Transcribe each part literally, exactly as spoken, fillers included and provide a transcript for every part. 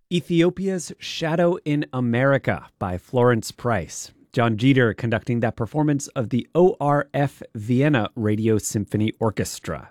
Ethiopia's Shadow in America by Florence Price. John Jeter conducting that performance of the O R F Vienna Radio Symphony Orchestra.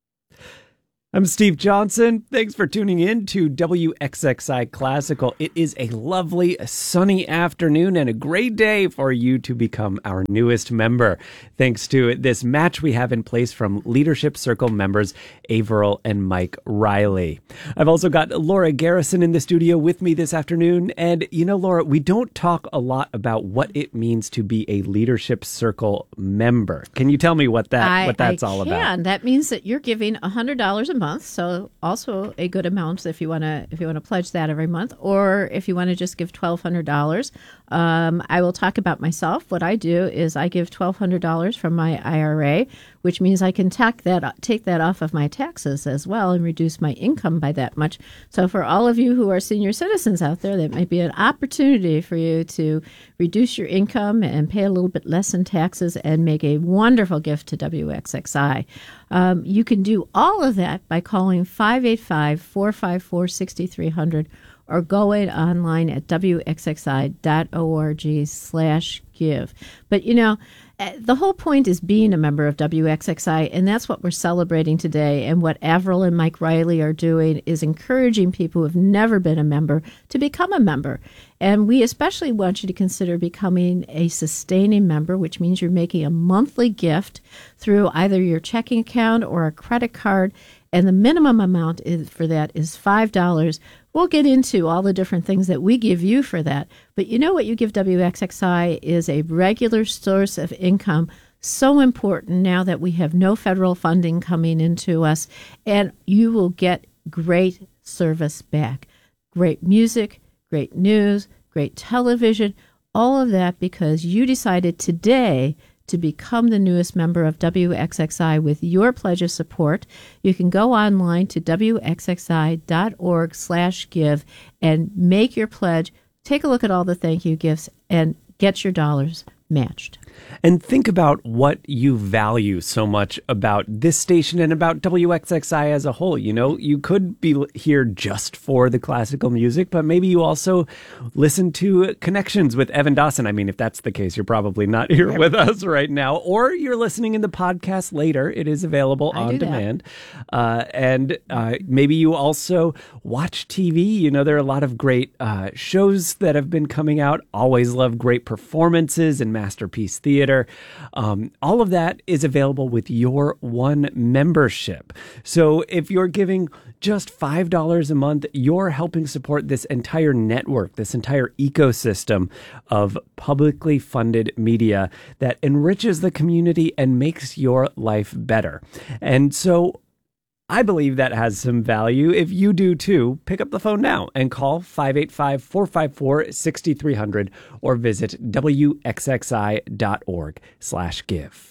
I'm Steve Johnson. Thanks for tuning in to W X X I Classical. It is a lovely, sunny afternoon and a great day for you to become our newest member. Thanks to this match we have in place from Leadership Circle members Averill and Mike Riley. I've also got Laura Garrison in the studio with me this afternoon. And you know, Laura, we don't talk a lot about what it means to be a Leadership Circle member. Can you tell me what that I, what that's I all can. about? That means that you're giving one hundred dollars a month. So also a good amount if you want to if you want to pledge that every month, or if you want to just give twelve hundred dollars. Um, I will talk about myself. What I do is I give twelve hundred dollars from my I R A, which means I can tack that take that off of my taxes as well and reduce my income by that much. So for all of you who are senior citizens out there, that might be an opportunity for you to reduce your income and pay a little bit less in taxes and make a wonderful gift to W X X I. Um, you can do all of that by calling five eight five, four five four, six three zero zero or going online at W X X I dot org slash give. But, you know, the whole point is being a member of W X X I, and that's what we're celebrating today. And what Averill and Mike Riley are doing is encouraging people who have never been a member to become a member. And we especially want you to consider becoming a sustaining member, which means you're making a monthly gift through either your checking account or a credit card. And the minimum amount is, for that is five dollars. We'll get into all the different things that we give you for that. But you know what you give W X X I is a regular source of income. So important now that we have no federal funding coming into us. And you will get great service back. Great music, great news, great television, all of that because you decided today to become the newest member of W X X I with your pledge of support. You can go online to W X X I dot org slash give and make your pledge. Take a look at all the thank you gifts and get your dollars matched. And think about what you value so much about this station and about W X X I as a whole. You know, you could be here just for the classical music, but maybe you also listen to Connections with Evan Dawson. I mean, if that's the case, you're probably not here with us right now, or you're listening in the podcast later. It is available I on demand. Uh, and uh, maybe you also watch T V. You know, there are a lot of great uh, shows that have been coming out. Always love great performances and masterpiece theater. Um, all of that is available with your one membership. So if you're giving just five dollars a month, you're helping support this entire network, this entire ecosystem of publicly funded media that enriches the community and makes your life better. And so I believe that has some value. If you do too, pick up the phone now and call five eight five, four five four, six three zero zero or visit W X X I dot org slash give.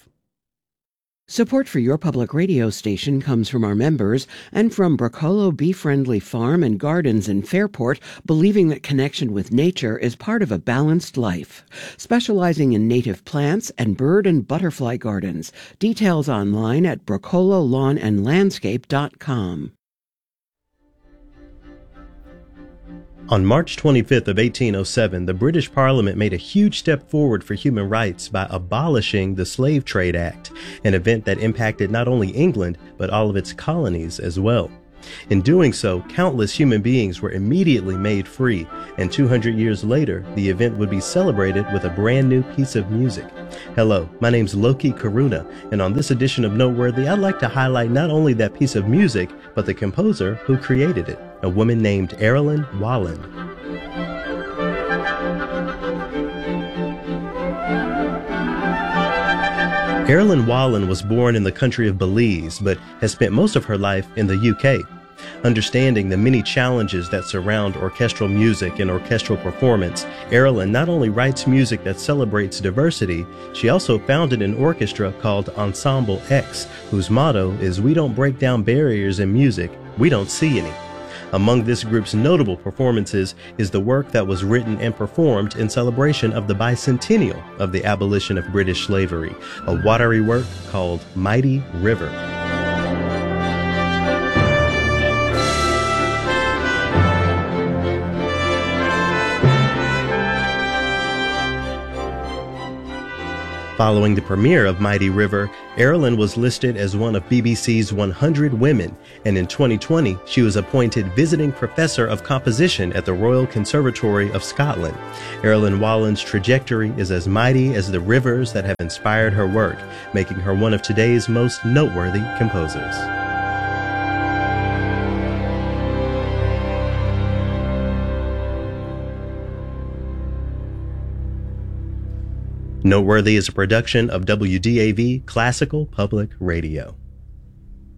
Support for your public radio station comes from our members and from Bracolo Bee Friendly Farm and Gardens in Fairport, believing that connection with nature is part of a balanced life. Specializing in native plants and bird and butterfly gardens. Details online at bracolo lawn and landscape dot com. On March twenty-fifth of eighteen oh seven, the British Parliament made a huge step forward for human rights by abolishing the Slave Trade Act, an event that impacted not only England, but all of its colonies as well. In doing so, countless human beings were immediately made free, and two hundred years later, the event would be celebrated with a brand new piece of music. Hello, my name's Loki Karuna, and on this edition of Noteworthy, I'd like to highlight not only that piece of music, but the composer who created it, a woman named Erilyn Walland. Erilyn Walland was born in the country of Belize, but has spent most of her life in the U K. Understanding the many challenges that surround orchestral music and orchestral performance, Erilyn not only writes music that celebrates diversity, she also founded an orchestra called Ensemble X, whose motto is "We don't break down barriers in music, we don't see any." Among this group's notable performances is the work that was written and performed in celebration of the bicentennial of the abolition of British slavery, a watery work called Mighty River. Following the premiere of Mighty River, Erilyn was listed as one of B B C's one hundred Women, and in twenty twenty, she was appointed Visiting Professor of Composition at the Royal Conservatory of Scotland. Erilyn Wallen's trajectory is as mighty as the rivers that have inspired her work, making her one of today's most noteworthy composers. Noteworthy is a production of W D A V Classical Public Radio.